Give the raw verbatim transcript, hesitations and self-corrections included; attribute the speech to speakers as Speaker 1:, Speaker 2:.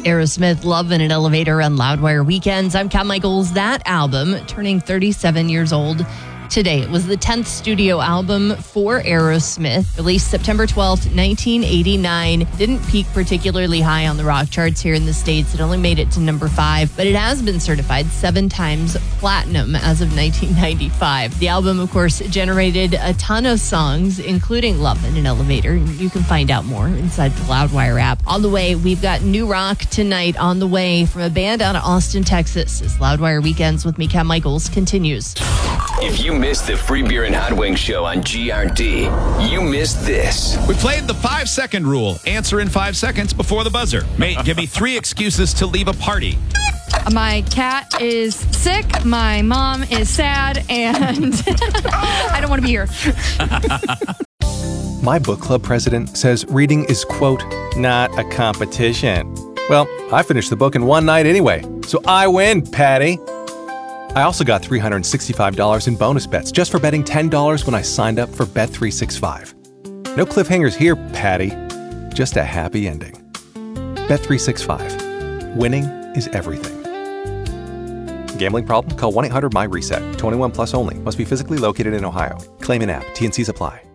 Speaker 1: Aerosmith, Love in an Elevator on Loudwire Weekends. I'm Kat Michaels. That album turning thirty-seven years old today. It was the tenth studio album for Aerosmith, released September twelfth, nineteen eighty-nine. Didn't peak particularly high on the rock charts here in the States. It only made it to number five, but it has been certified seven times platinum as of nineteen ninety-five. The album, of course, generated a ton of songs, including Love in an Elevator. You can find out more inside the Loudwire app. On the way, we've got new rock tonight on the way from a band out of Austin, Texas. As Loudwire Weekends with me, Kat Michaels, continues.
Speaker 2: If you missed the Free Beer and Hot Wings show on G R D, you missed this.
Speaker 3: We played the five-second rule. Answer in five seconds before the buzzer. Mate, give me three excuses to leave a party.
Speaker 4: My cat is sick, my mom is sad, and I don't want to be here.
Speaker 5: My book club president says reading is, quote, not a competition. Well, I finished the book in one night anyway, so I win, Patty. I also got three hundred sixty-five dollars in bonus bets just for betting ten dollars when I signed up for Bet three sixty-five. No cliffhangers here, Patty. Just a happy ending. Bet three sixty-five. Winning is everything. Gambling problem? Call one eight hundred M Y RESET. twenty-one plus only. Must be physically located in Ohio. Claim in app. T and C's apply.